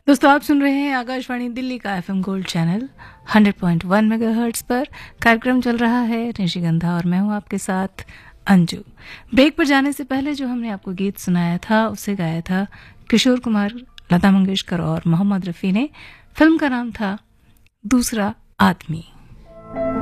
दोस्तों आप सुन रहे हैं आकाशवाणी दिल्ली का एफएम गोल्ड चैनल 100.1 मेगाहर्ट्ज पर। कार्यक्रम चल रहा है निशिगंधा और मैं हूं आपके साथ अंजू। ब्रेक पर जाने से पहले जो हमने आपको गीत सुनाया था उसे गाया था किशोर कुमार, लता मंगेशकर और मोहम्मद रफ़ी ने। फिल्म का नाम था दूसरा आदमी।